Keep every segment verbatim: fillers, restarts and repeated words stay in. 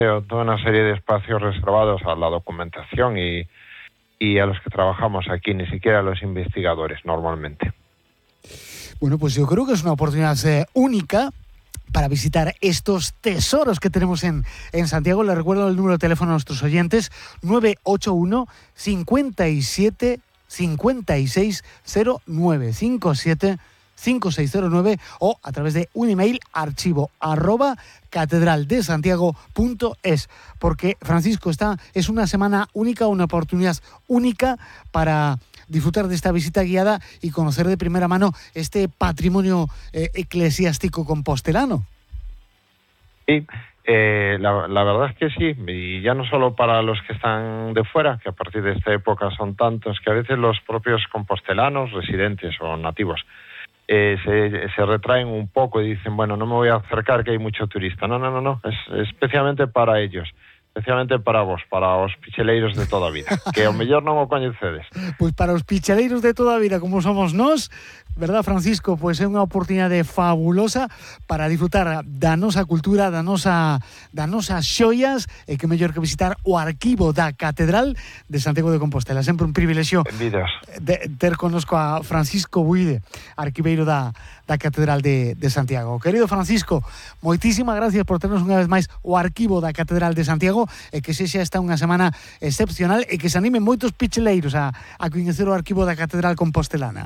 toda una serie de espacios reservados a la documentación y, y a los que trabajamos aquí, ni siquiera a los investigadores normalmente. Bueno, pues yo creo que es una oportunidad eh, única para visitar estos tesoros que tenemos en, en Santiago. Les recuerdo el número de teléfono a nuestros oyentes, nueve ocho uno, cinco siete, cinco seis cero nueve, cinco siete, cinco seis cero nueve, o a través de un email, archivo arroba catedraldesantiago punto es, porque, Francisco, esta es una semana única, una oportunidad única para disfrutar de esta visita guiada y conocer de primera mano este patrimonio eh, eclesiástico compostelano. Sí, eh, la, la verdad es que sí, y ya no solo para los que están de fuera, que a partir de esta época son tantos, que a veces los propios compostelanos, residentes o nativos, eh, se, se retraen un poco y dicen, bueno, no me voy a acercar que hay mucho turista. No, no, no, no, es especialmente para ellos. Especialmente para vos, para os picheleiros de toda a vida, que ao mellor non o coñecedes. Pois para os picheleiros de toda a vida, como somos nós, verdad, Francisco? Pois é unha oportunidade fabulosa para disfrutar da nosa cultura, da nosa, da nosas xoias, e que mellor que visitar o arquivo da Catedral de Santiago de Compostela. Sempre un privilexio de, ter connosco a Francisco Buide, arquiveiro da, da Catedral de, de Santiago. Querido Francisco, moitísimas gracias por ternos unha vez máis o arquivo da Catedral de Santiago, e que sexa esta unha semana excepcional e que se animen moitos picheleiros a, a coñecer o arquivo da Catedral Compostelana.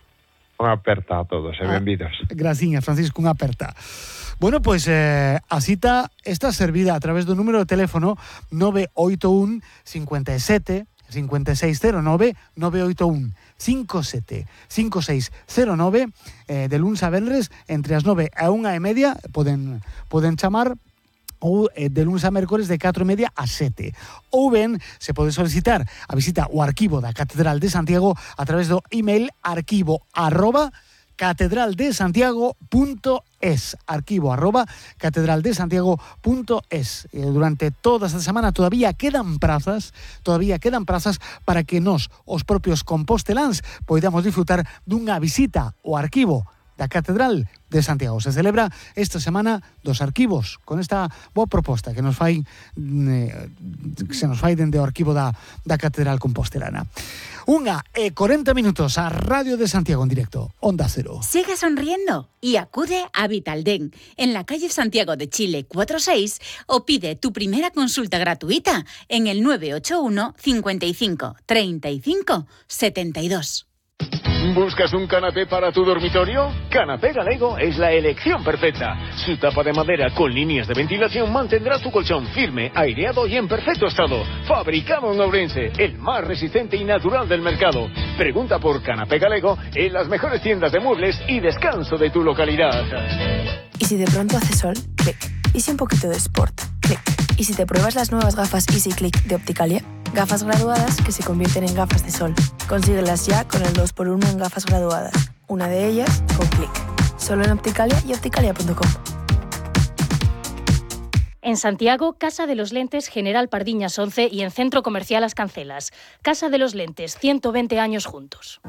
Unha aperta a todos e benvidos. Ah, graciñas, Francisco, unha aperta. Bueno, pois pues, eh, a cita está servida a través do número de teléfono nove oito un, cinco sete, cinco seis cero nove, nove oito un, cinco sete, cinco seis cero nove, eh, de luns a venres entre as nove e unha e media poden, poden chamar, ou eh, de lunes a mércores de catro e media a sete. Ou ben, se pode solicitar a visita ao arquivo da Catedral de Santiago a través do email arquivo arroba catedraldesantiago punto es, arquivo arroba catedraldesantiago punto es. Eh, durante toda esta semana todavía quedan prazas, todavía quedan prazas para que nos, os propios composteláns, poidamos disfrutar dunha visita ao arquivo da Catedral de Santiago. Se celebra esta semana dos arquivos, con esta boa proposta que nos fai eh, que se nos fai dende o arquivo da, da Catedral Compostelana. Unha e cuarenta minutos a Radio de Santiago en directo, Onda Cero. Sigue sonriendo y acude a Vitaldent en la calle Santiago de Chile cuatro seis o pide tu primera consulta gratuita en el nueve ocho uno, cincuenta y cinco, treinta y cinco, setenta y dos. ¿Buscas un canapé para tu dormitorio? Canapé Galego es la elección perfecta. Su tapa de madera con líneas de ventilación mantendrá tu colchón firme, aireado y en perfecto estado. Fabricado en Ourense, el más resistente y natural del mercado. Pregunta por Canapé Galego en las mejores tiendas de muebles y descanso de tu localidad. ¿Y si de pronto hace sol? Clic. ¿Y si un poquito de sport? Clic. ¿Y si te pruebas las nuevas gafas Easy Click de Opticalia? Gafas graduadas que se convierten en gafas de sol. Consíguelas ya con el dos por uno en gafas graduadas. Una de ellas con Click. Solo en Opticalia y opticalia punto com. En Santiago, Casa de los Lentes General Pardiñas once y en Centro Comercial Las Cancelas. Casa de los Lentes, ciento veinte años juntos.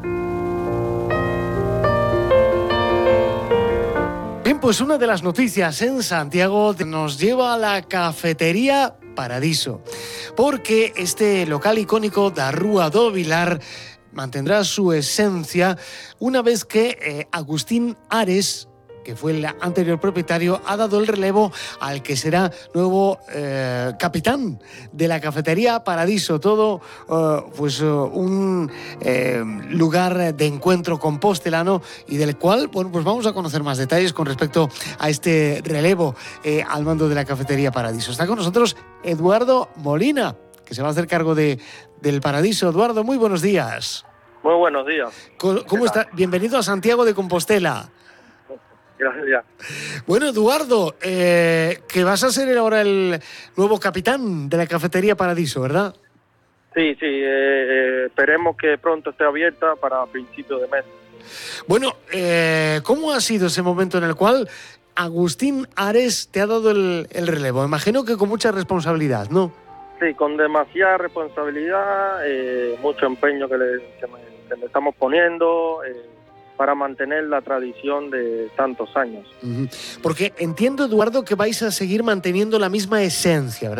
Bien, pues una de las noticias en Santiago nos lleva a la cafetería Paradiso, porque este local icónico da Rúa do Vilar mantendrá su esencia una vez que eh, Agustín Ares, que fue el anterior propietario, ha dado el relevo al que será nuevo eh, capitán de la cafetería Paradiso. Todo eh, pues uh, un eh, lugar de encuentro compostelano y del cual, bueno, pues vamos a conocer más detalles con respecto a este relevo eh, al mando de la cafetería Paradiso. Está con nosotros Eduardo Molina, que se va a hacer cargo de, del Paradiso. Eduardo, muy buenos días. Muy buenos días. ¿Cómo, cómo está? Bienvenido a Santiago de Compostela. Gracias. Bueno, Eduardo, eh, que vas a ser ahora el nuevo capitán de la cafetería Paradiso, ¿verdad? Sí, sí, eh, esperemos que pronto esté abierta para principios de mes. Bueno, eh, ¿cómo ha sido ese momento en el cual Agustín Ares te ha dado el, el relevo? Imagino que con mucha responsabilidad, ¿no? Sí, con demasiada responsabilidad, eh, mucho empeño que le, que, me, que le estamos poniendo, eh, para mantener la tradición de tantos años. Uh-huh. Porque entiendo, Eduardo, que vais a seguir manteniendo la misma esencia, ¿verdad?